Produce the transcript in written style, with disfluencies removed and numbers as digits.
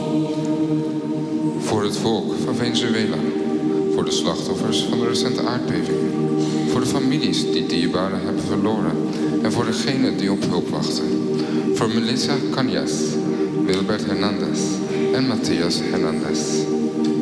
Voor het volk van Venezuela. Voor de slachtoffers van de recente aardbevingen. Voor de families die dierbaren hebben verloren. En voor degenen die op hulp wachten. Voor Melissa Cañas, Wilbert Hernandez en Matthias Hernandez.